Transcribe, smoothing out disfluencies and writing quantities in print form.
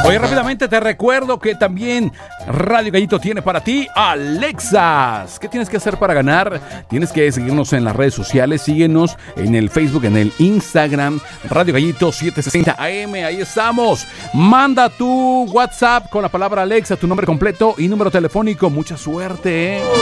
Oye, rápidamente te recuerdo que también Radio Gallito tiene para ti Alexas. ¿Qué tienes que hacer para ganar? Tienes que seguirnos en las redes sociales. Síguenos en el Facebook, en el Instagram, Radio Gallito 760 AM. Ahí estamos. Manda tu WhatsApp con la palabra Alexa, tu nombre completo y número telefónico. Mucha suerte, ¿eh?